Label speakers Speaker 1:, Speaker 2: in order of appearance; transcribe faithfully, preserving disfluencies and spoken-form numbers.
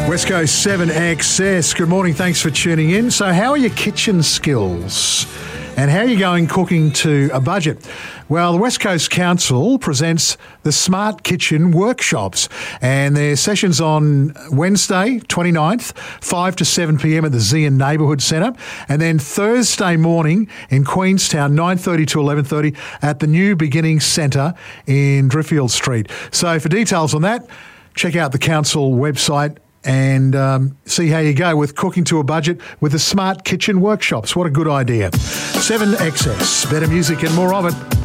Speaker 1: West Coast seven X S. Good morning. Thanks for tuning in. So how are your kitchen skills? And how are you going cooking to a budget? Well, the West Coast Council presents the Smart Kitchen Workshops, and their sessions on Wednesday, twenty-ninth, five to seven p.m. at the Zion Neighbourhood Centre, and then Thursday morning in Queenstown, nine thirty to eleven thirty at the New Beginning Centre in Driffield Street. So for details on that, check out the council website and um, see how you go with cooking to a budget with the Smart Kitchen Workshops. What a good idea. seven X S, better music and more of it.